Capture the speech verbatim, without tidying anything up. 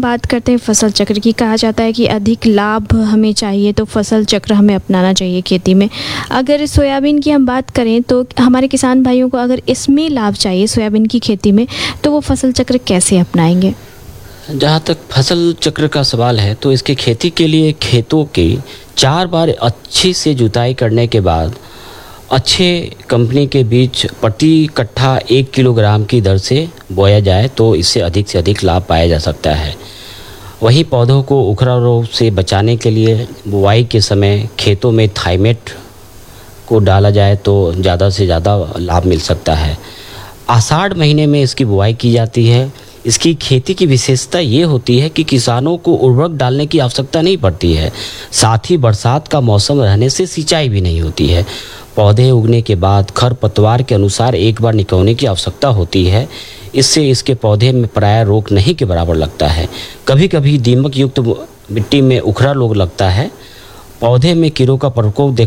बात करते हैं फसल चक्र की, कहा जाता है कि अधिक लाभ हमें चाहिए तो फसल चक्र हमें अपनाना चाहिए खेती में। अगर सोयाबीन की हम बात करें तो हमारे किसान भाइयों को अगर इसमें लाभ चाहिए सोयाबीन की खेती में, तो वो फसल चक्र कैसे अपनाएंगे? जहाँ तक फसल चक्र का सवाल है तो इसके खेती के लिए खेतों की चार बार अच्छी से जुताई करने के बाद अच्छे कंपनी के बीज प्रति कट्ठा एक किलोग्राम की दर से बोया जाए तो इससे अधिक से अधिक लाभ पाया जा सकता है। वहीं पौधों को उखरा रोग से बचाने के लिए बुआई के समय खेतों में थाइमेट को डाला जाए तो ज़्यादा से ज़्यादा लाभ मिल सकता है। आषाढ़ महीने में इसकी बुआई की जाती है। इसकी खेती की विशेषता ये होती है कि किसानों को उर्वरक डालने की आवश्यकता नहीं पड़ती है, साथ ही बरसात का मौसम रहने से सिंचाई भी नहीं होती है। पौधे उगने के बाद खरपतवार के अनुसार एक बार निकलने की आवश्यकता होती है। इससे इसके पौधे में प्राय रोग नहीं के बराबर लगता है। कभी कभी दीमक युक्त मिट्टी में उखरा रोग लगता है। पौधे में कीड़ों का प्रकोप